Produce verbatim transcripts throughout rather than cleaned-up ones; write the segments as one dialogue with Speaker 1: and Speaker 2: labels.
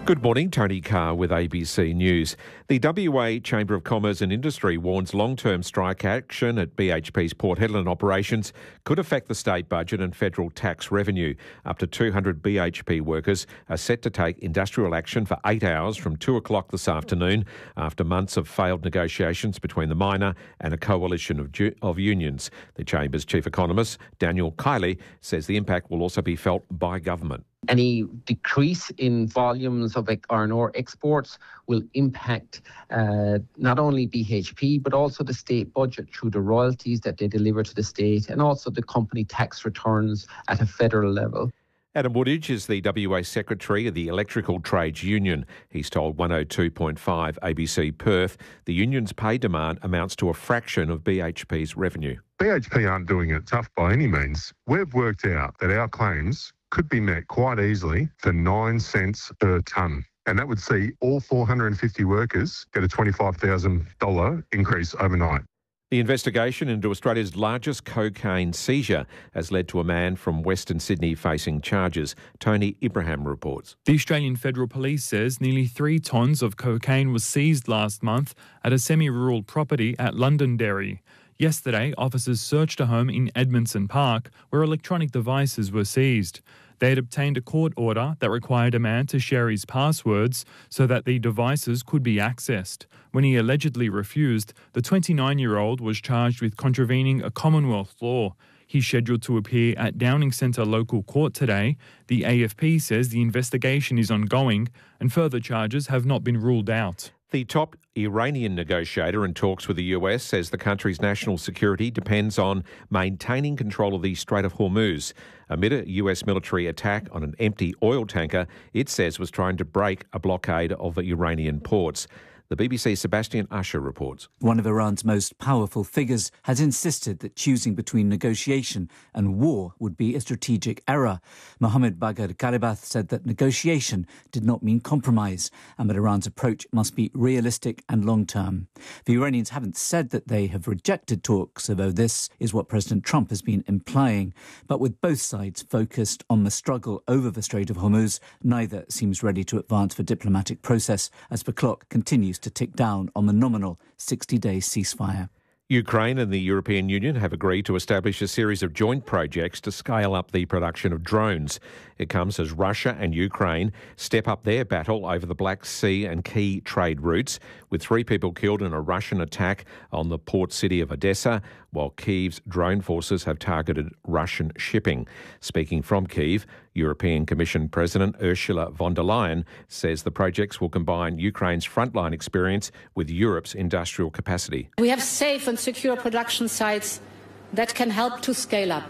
Speaker 1: Good morning, Tony Carr with A B C News. The W A Chamber of Commerce and Industry warns long-term strike action at B H P's Port Hedland operations could affect the state budget and federal tax revenue. Up to two hundred B H P workers are set to take industrial action for eight hours from two o'clock this afternoon after months of failed negotiations between the miner and a coalition of, ju- of unions. The Chamber's chief economist, Daniel Kiley, says the impact will also be felt by government.
Speaker 2: Any decrease in volumes of iron ore exports will impact uh, not only B H P but also the state budget through the royalties that they deliver to the state and also the company tax returns at a federal level.
Speaker 1: Adam Woodage is the W A Secretary of the Electrical Trades Union. He's told one oh two point five A B C Perth the union's pay demand amounts to a fraction of B H P's revenue.
Speaker 3: B H P aren't doing it tough by any means. We've worked out that our claims could be met quite easily for nine cents per tonne. And that would see all four hundred fifty workers get a twenty-five thousand dollars increase overnight.
Speaker 1: The investigation into Australia's largest cocaine seizure has led to a man from Western Sydney facing charges. Tony Ibrahim reports.
Speaker 4: The Australian Federal Police says nearly three tonnes of cocaine was seized last month at a semi-rural property at Londonderry. Yesterday, officers searched a home in Edmondson Park where electronic devices were seized. They had obtained a court order that required a man to share his passwords so that the devices could be accessed. When he allegedly refused, the twenty-nine-year-old was charged with contravening a Commonwealth law. He's scheduled to appear at Downing Centre Local Court today. The A F P says the investigation is ongoing and further charges have not been ruled out.
Speaker 1: The top Iranian negotiator in talks with the U S says the country's national security depends on maintaining control of the Strait of Hormuz. Amid a U S military attack on an empty oil tanker, it says was trying to break a blockade of Iranian ports. The B B C's Sebastian Usher reports.
Speaker 5: One of Iran's most powerful figures has insisted that choosing between negotiation and war would be a strategic error. Mohammad Bagher Kalibath said that negotiation did not mean compromise and that Iran's approach must be realistic and long-term. The Iranians haven't said that they have rejected talks, although this is what President Trump has been implying. But with both sides focused on the struggle over the Strait of Hormuz, neither seems ready to advance the diplomatic process as the clock continues to tick down on the nominal sixty-day ceasefire.
Speaker 1: Ukraine and the European Union have agreed to establish a series of joint projects to scale up the production of drones. It comes as Russia and Ukraine step up their battle over the Black Sea and key trade routes, with three people killed in a Russian attack on the port city of Odessa, while Kyiv's drone forces have targeted Russian shipping. Speaking from Kyiv, European Commission President Ursula von der Leyen says the projects will combine Ukraine's frontline experience with Europe's industrial capacity.
Speaker 6: We have safe and secure production sites that can help to scale up,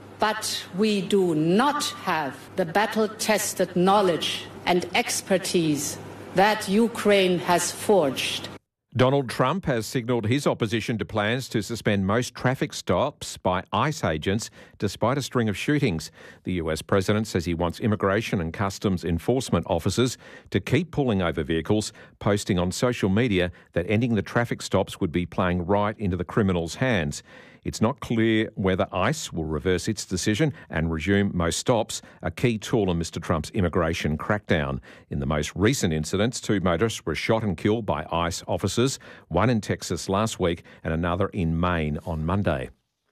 Speaker 6: but we do not have the battle-tested knowledge and expertise that Ukraine has forged.
Speaker 1: Donald Trump has signalled his opposition to plans to suspend most traffic stops by ICE agents despite a string of shootings. The U S president says he wants immigration and customs enforcement officers to keep pulling over vehicles, posting on social media that ending the traffic stops would be playing right into the criminals' hands. It's not clear whether ICE will reverse its decision and resume most stops, a key tool in Mister Trump's immigration crackdown. In the most recent incidents, two motorists were shot and killed by ICE officers, one in Texas last week and another in Maine on Monday.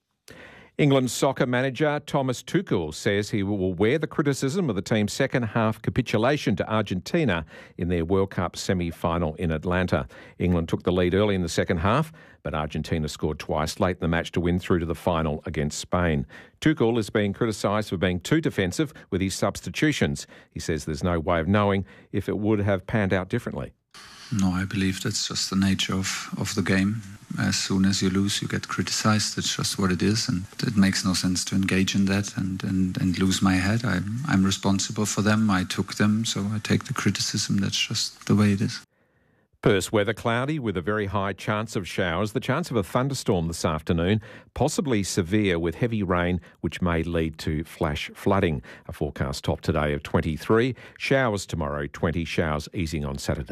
Speaker 1: England soccer manager Thomas Tuchel says he will wear the criticism of the team's second-half capitulation to Argentina in their World Cup semi-final in Atlanta. England took the lead early in the second half, but Argentina scored twice late in the match to win through to the final against Spain. Tuchel is being criticised for being too defensive with his substitutions. He says there's no way of knowing if it would have panned out differently.
Speaker 7: No, I believe that's just the nature of, of the game. As soon as you lose, you get criticised. It's just what it is, and it makes no sense to engage in that and, and, and lose my head. I'm, I'm responsible for them. I took them, so I take the criticism. That's just the way it is.
Speaker 1: Perth's weather cloudy with a very high chance of showers. The chance of a thunderstorm this afternoon, possibly severe with heavy rain, which may lead to flash flooding. A forecast top today of twenty-three. Showers tomorrow, twenty. Showers easing on Saturday.